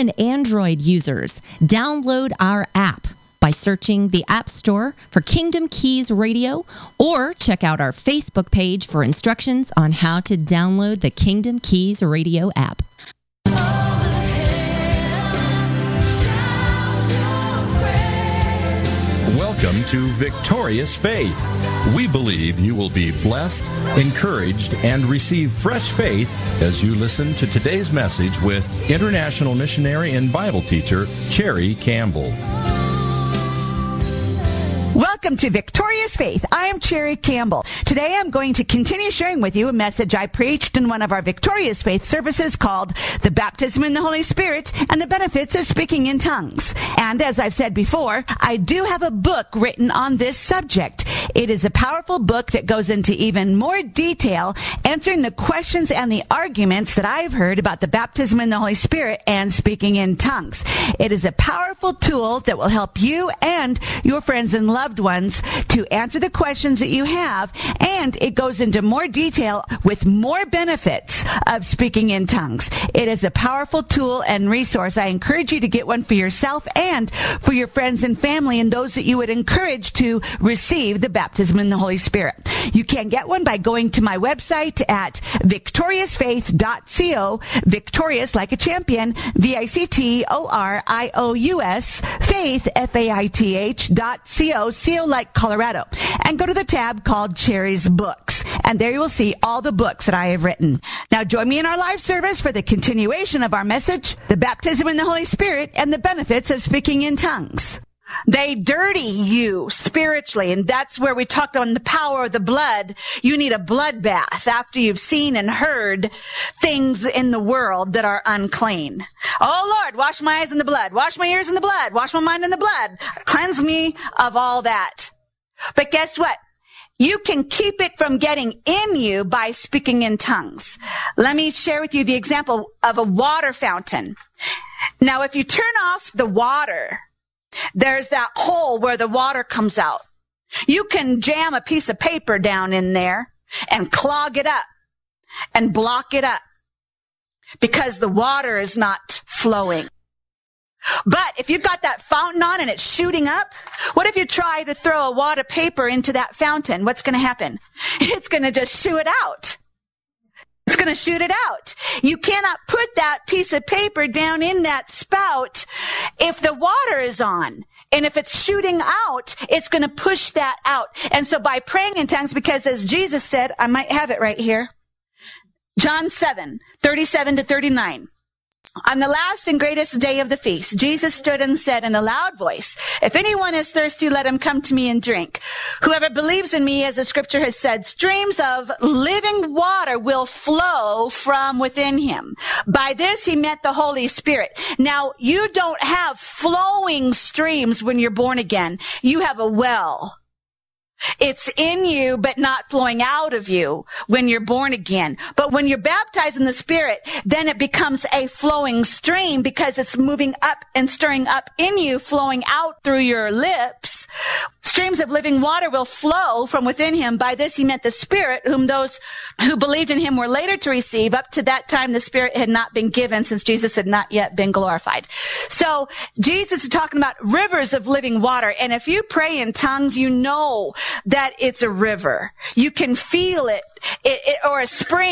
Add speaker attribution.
Speaker 1: and Android users, download our app by searching the App Store for Kingdom Keys Radio, or check out our Facebook page for instructions on how to download the Kingdom Keys Radio app.
Speaker 2: Welcome to Victorious Faith. We believe you will be blessed, encouraged, and receive fresh faith as you listen to today's message with international missionary and Bible teacher Cherry Campbell.
Speaker 3: Welcome to Victorious Faith. I am Cherry Campbell. Today I'm going to continue sharing with you a message I preached in one of our Victorious Faith services called The Baptism in the Holy Spirit and the Benefits of Speaking in Tongues. And as I've said before, I do have a book written on this subject. It is a powerful book that goes into even more detail, answering the questions and the arguments that I've heard about the baptism in the Holy Spirit and speaking in tongues. It is a powerful tool that will help you and your friends and loved ones to answer the questions that you have, and it goes into more detail with more benefits of speaking in tongues. It is a powerful tool and resource. I encourage you to get one for yourself and for your friends and family and those that you would encourage to receive the baptism in the Holy Spirit. You can get one by going to my website at victoriousfaith.co, victorious like a champion, VICTORIOUS, faith, FAITH.co, CO like Colorado, and go to the tab called Cherry's Books, and there you will see all the books that I have written. Now join me in our live service for the continuation of our message, the baptism in the Holy Spirit and the benefits of speaking in tongues. They dirty you spiritually, and that's where we talked on the power of the blood. You need a blood bath after you've seen and heard things in the world that are unclean. Oh Lord, wash my eyes in the blood, wash my ears in the blood, wash my mind in the blood, cleanse me of all that. But guess what? You can keep it from getting in you by speaking in tongues. Let me share with you the example of a water fountain. Now, if you turn off the water, there's that hole where the water comes out. You can jam a piece of paper down in there and clog it up and block it up because the water is not flowing. But if you've got that fountain on and it's shooting up, what if you try to throw a wad of paper into that fountain? What's going to happen? It's going to just shoot it out. It's going to shoot it out. You cannot put that piece of paper down in that spout if the water is on. And if it's shooting out, it's going to push that out. And so by praying in tongues, because as Jesus said, I might have it right here, John 7:37-39. On the last and greatest day of the feast, Jesus stood and said in a loud voice, "If anyone is thirsty, let him come to me and drink. Whoever believes in me, as the scripture has said, streams of living water will flow from within him." By this, he meant the Holy Spirit. Now, you don't have flowing streams when you're born again. You have a well. It's in you, but not flowing out of you when you're born again. But when you're baptized in the Spirit, then it becomes a flowing stream because it's moving up and stirring up in you, flowing out through your lips. Streams of living water will flow from within him. By this he meant the Spirit, whom those who believed in him were later to receive. Up to that time, the Spirit had not been given since Jesus had not yet been glorified. So Jesus is talking about rivers of living water. And if you pray in tongues, you know that it's a river. You can feel it, or a spring.